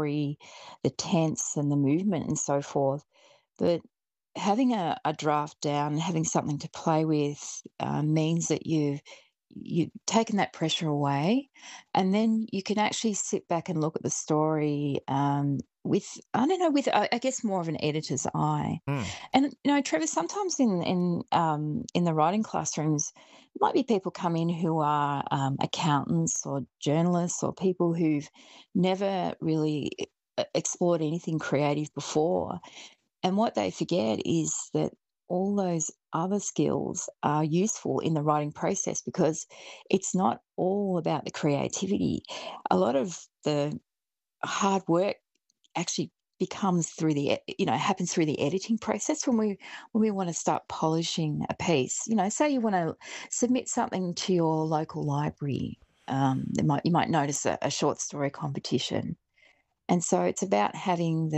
story, the tense and the movement and so forth. But having a draft down, having something to play with, means that you've taken that pressure away, and then you can actually sit back and look at the story, with, I don't know, with, I guess, more of an editor's eye. Mm. And, Trevor, sometimes in the writing classrooms, might be people come in who are, accountants or journalists or people who've never really explored anything creative before. And what they forget is that all those other skills are useful in the writing process, because it's not all about the creativity. A lot of the hard work actually becomes through happens through the editing process when we want to start polishing a piece. Say you want to submit something to your local library. You might notice a short story competition, and so it's about having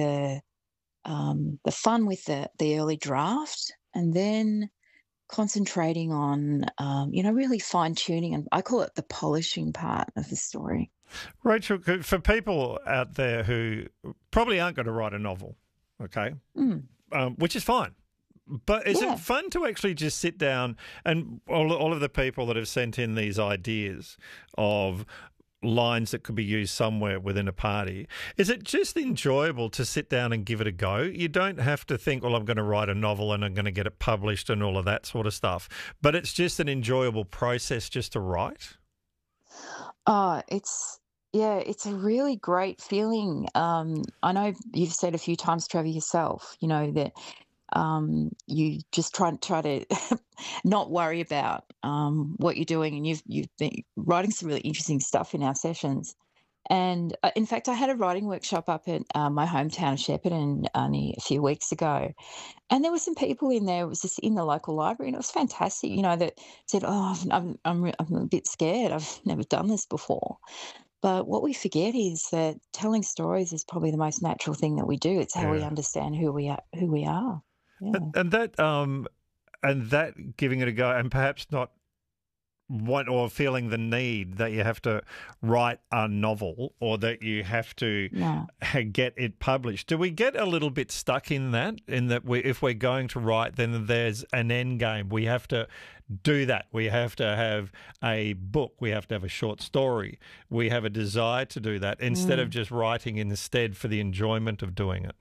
the fun with the early draft, and then concentrating on, really fine tuning, and I call it the polishing part of the story. Rachel, for people out there who probably aren't going to write a novel, okay, which is fine, but is Yeah. it fun to actually just sit down and all of the people that have sent in these ideas of lines that could be used somewhere within a party, is it just enjoyable to sit down and give it a go? You don't have to think, well, I'm going to write a novel and I'm going to get it published and all of that sort of stuff, but it's just an enjoyable process just to write? Oh, it's a really great feeling. I know you've said a few times, Trevor, yourself, that you just try to not worry about what you're doing, and you've been writing some really interesting stuff in our sessions. And in fact, I had a writing workshop up at my hometown of Shepparton only a few weeks ago, and there were some people in there. It was just in the local library, and it was fantastic. That said, "Oh, I'm a bit scared. I've never done this before." But what we forget is that telling stories is probably the most natural thing that we do. It's how we Yeah. understand who we are. Who we are. Yeah. And that giving it a go, and perhaps not want or feeling the need that you have to write a novel or that you have to No. get it published. Do we get a little bit stuck in that? If we're going to write, then there's an end game. We have to do that. We have to have a book. We have to have a short story. We have a desire to do that instead of just writing instead for the enjoyment of doing it.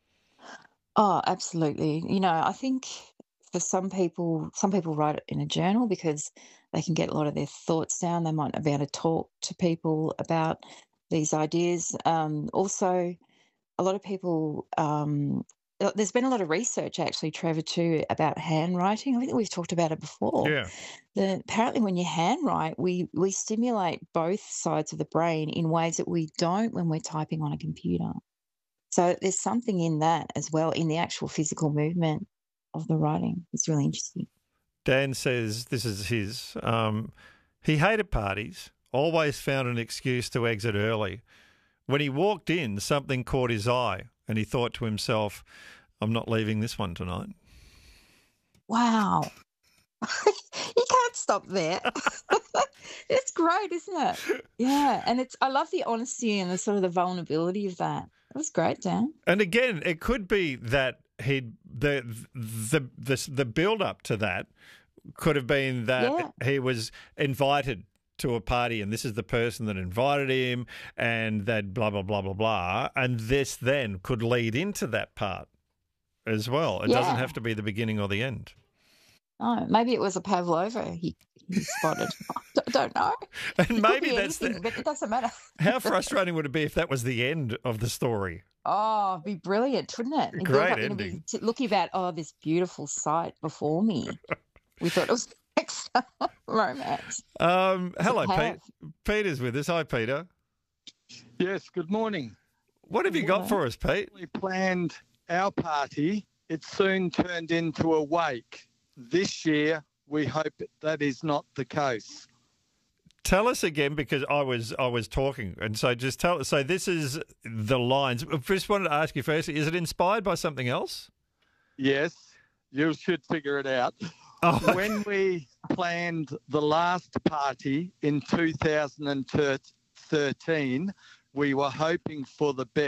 Oh, absolutely. I think for some people write it in a journal because they can get a lot of their thoughts down. They might not be able to talk to people about these ideas. Also, a lot of people, there's been a lot of research actually, Trevor, too, about handwriting. I think we've talked about it before. Yeah. Apparently, when you handwrite, we stimulate both sides of the brain in ways that we don't when we're typing on a computer. So there's something in that as well, in the actual physical movement of the writing. It's really interesting. Dan says this is his. He hated parties, always found an excuse to exit early. When he walked in, something caught his eye and he thought to himself, I'm not leaving this one tonight. Wow. You can't stop there. It's great, isn't it? Yeah. And I love the honesty and the sort of the vulnerability of that. It was great, Dan. And again, it could be that the build up to that could have been that he was invited to a party and this is the person that invited him and that blah, blah, blah, blah, blah. And this then could lead into that part as well. It doesn't have to be the beginning or the end. Oh, maybe it was a pavlova he spotted. I don't know. And maybe that's but it doesn't matter. How frustrating would it be if that was the end of the story? Oh, it'd be brilliant, wouldn't it? And Great build up, ending. Looking about, this beautiful sight before me. We thought it was excellent romance. Hello, Pete. Peter's with us. Hi, Peter. Yes, good morning. What have you got for us, Pete? We planned our party. It soon turned into a wake. This year, we hope that is not the case. Tell us again, because I was talking, and so just tell us. So this is the lines. I just wanted to ask you firstly, is it inspired by something else? Yes, you should figure it out. Oh. When we planned the last party in 2013, we were hoping for the best.